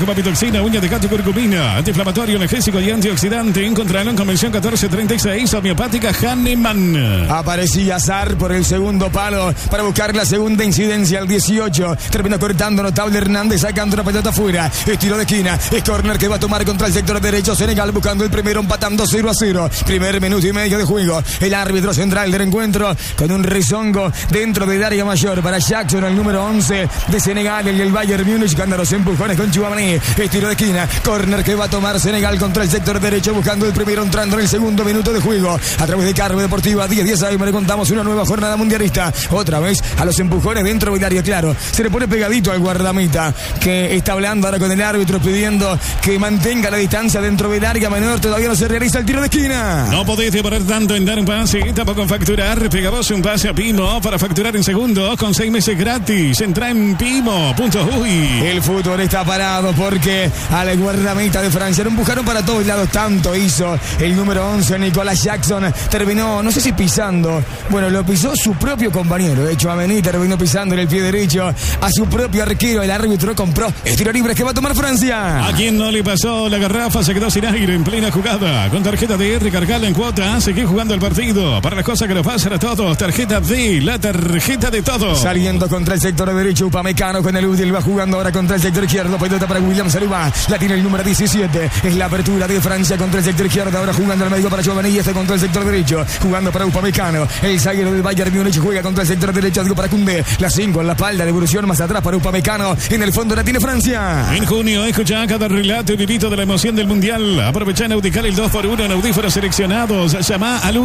Papitoxina, uña de gato y curcumina, antiinflamatorio, analgésico y antioxidante. Encontrarlo en Convención 1436, homeopática Hahnemann. Aparecía Sar por el segundo palo para buscar la segunda incidencia al 18. Terminó cortando notable Hernández, sacando la pelota afuera. Estilo de esquina, es córner que va a tomar contra el sector derecho. Senegal buscando el primero, empatando 0-0. Primer minuto y medio de juego. El árbitro central del encuentro con un rezongo dentro del área mayor para Jackson, el número 11 de Senegal, y el Bayern Múnich, ganando los empujones con Chouameni. Estilo de esquina, córner que va a tomar Senegal contra el sector derecho, buscando el primero, entrando en el segundo minuto de juego. A través de Cargo Deportiva 10 AM le contamos una nueva jornada mundialista. Otra vez a los empujones dentro del área, claro. Se le pone pegadito al guardameta, que está hablando ahora con el árbitro, pidiendo que mantenga la distancia dentro del área menor. Todavía no se realiza el tiro de esquina. No podéis demorar tanto en dar un pase, tampoco en facturar. Pegamos un pase a Pimo para facturar en segundos con 6 meses gratis. Entra en Pimo.uy. El fútbol está parado porque al guardameta de Francia lo empujaron para todos lados. Tanto hizo el número 11, Nicolás Jackson. Terminó, no sé si pisando. Bueno, lo pisó su propio compañero. De hecho, Chouameni terminó pisando en el pie derecho a su propio arquero. El árbitro compró el tiro libre que va a tomar Francia. A quien no le pasó la garrafa se quedó sin aire en plena jugada. Con tarjeta de recargarla en cuota. Seguir jugando el partido. Para las cosas que nos pasan a todos. Tarjeta D, la tarjeta de todos. Saliendo contra el sector derecho, Upamecano con el útil. Va jugando ahora contra el sector izquierdo. Pelota para William Saliba. La tiene el número 17. Es la apertura de Francia contra el sector izquierdo. Ahora jugando al medio para Chouameni y contra el sector derecho. Jugando para Upamecano. El zaguero del Bayern Múnich juega contra el sector derecho. Digo para Koundé. La 5 en la espalda. Devolución más atrás para Upamecano. En el fondo la tiene Francia. En junio escucha cada relato y vivito de la emoción del mundial. Aprovecha en Audical el 2x1 en audífonos seleccionados. Llama al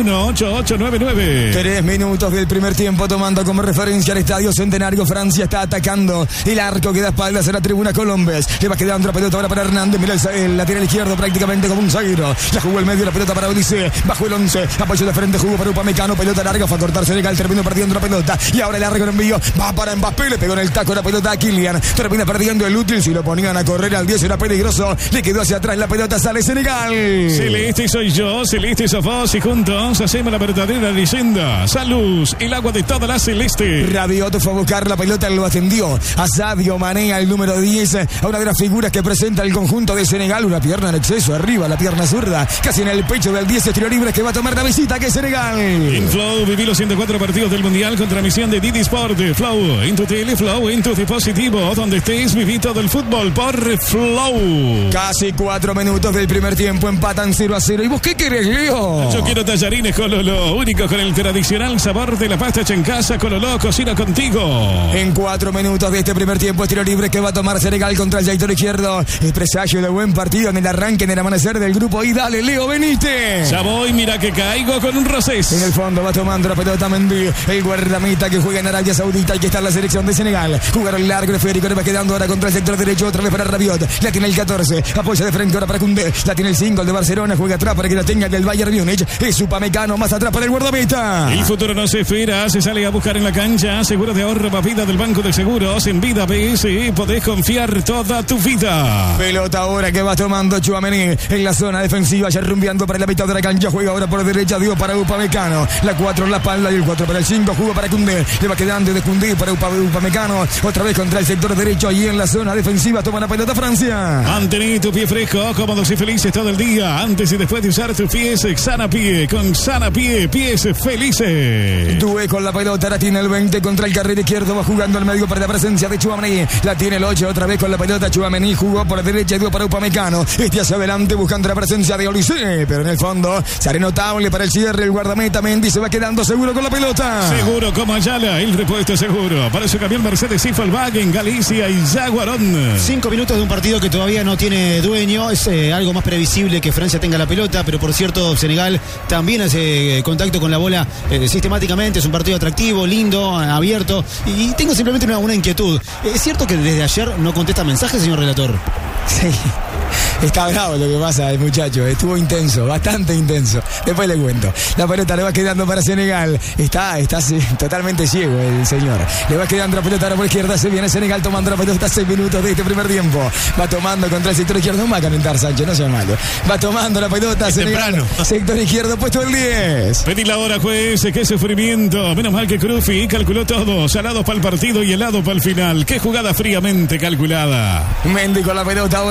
18899. 3 minutos del primer tiempo, tomando como referencia al Estadio Centenario. Francia está atacando el arco que da espaldas a la tribuna Colombes. Le va quedando la pelota ahora para Hernández. Mira el lateral izquierdo prácticamente como un zaguero. La jugó el medio, la pelota para Odisea. Bajo el 11. Apoyo de frente, jugó para Upamecano. Pelota larga, fue a cortar Senegal. Terminó perdiendo la pelota. Y ahora el largo envío. Va para Mbappé. Le pegó en el taco la pelota a Kylian. Termina perdiendo el útil. Si lo ponían a correr al 10 era peligroso. Le quedó hacia atrás. La pelota sale Senegal. Celeste soy yo, celeste sos vos. Y juntos hacemos la verdadera leyenda. Salud, el agua de toda la celeste. Rabiot fue a buscar la pelota. Lo atendió a Sadio Mané, el número 10. A una de las figuras que presenta el conjunto de Senegal. Una pierna en exceso arriba, la pierna zurda. Casi en el pecho del 10. Tiro libre que va a tomar la visita, que es Senegal. En Flow viví los 104 partidos del Mundial con transmisión de Didi Sport. Flow, en tu tele, Flow, en tu dispositivo. Donde estés, viví todo el fútbol por Flow. Casi 4 minutos del primer tiempo. Empatan 0-0. ¿Y vos qué querés, Leo? Yo quiero tallarines Cololo. Único con el tradicional sabor de la pasta hecha en casa. Cololo, cocina contigo. En 4 minutos de este primer tiempo, tiro libre que va a tomar Senegal contra el sector izquierdo. El presagio de buen partido en el arranque, en el amanecer del grupo. Y dale, Leo, venite. Ya voy, mira que caigo con un rocés. En el fondo va tomando la pelota Mendy, el guardameta que juega en Arabia Saudita y que está en la selección de Senegal. Jugaron largo, el Federico le va quedando ahora contra el sector derecho, otra vez para Rabiot. La tiene el 14, apoya de frente ahora para Koundé. La tiene el 5, el de Barcelona, juega atrás para que la tenga el del Bayern Múnich. Es Upamecano, más atrás para el guardameta. El futuro no se espera, se sale a buscar en la cancha. Seguro de ahorro para vida del Banco de Seguros. En Vida BS podés confiar toda tu vida. Pelota ahora que va tomando Chouameni en la zona defensiva, ya rumbeando para la mitad de la cancha. Juega ahora por derecha, dio para Upamecano. La 4 en la espalda y el 4 para el 5, jugó para Koundé. Le va quedando de Koundé para Upamecano. Otra vez contra el sector derecho, ahí en la zona defensiva. Toma la pelota Francia. Mantení tu pie fresco, cómodos y felices todo el día. Antes y después de usar tus pies, Sana Pie. Con Sana Pie, pies felices. Due con la pelota, la tiene el 20 contra el carril izquierdo. Va jugando al medio para la presencia de Chouameni. La tiene el 8, otra vez con la pelota. Chouameni jugó por la derecha y dio para Upamecano. Hacia adelante buscando la presencia de Olise. Pero en el fondo, sale notable para el cierre. El guardameta Mendy se va quedando seguro con la pelota. Seguro como Ayala, el repuesto seguro. Para su camión Mercedes y Volkswagen, Galicia y Jaguarón. 5 minutos de un partido que todavía no tiene dueño. Es algo más previsible que Francia tenga la pelota, pero por cierto, Senegal también hace contacto con la bola sistemáticamente. Es un partido atractivo, lindo, abierto. Y tengo simplemente una inquietud. ¿Es cierto que desde ayer no contesta mensajes, señor relator? Sí. Está bravo lo que pasa el muchacho. Estuvo intenso, bastante intenso. Después le cuento. La pelota le va quedando para Senegal. Está totalmente ciego el señor. Le va quedando la pelota ahora por izquierda. Se viene Senegal tomando la pelota. 6 minutos de este primer tiempo. Va tomando contra el sector izquierdo. No va a calentar Sánchez, no sea malo. Va tomando la pelota es Senegal. Temprano. Sector izquierdo puesto el 10. Pedí la hora, juez. Qué sufrimiento. Menos mal que Crufi calculó todo. Salados para el partido y helado para el final. Qué jugada fríamente calculada. Mendy con la pelota.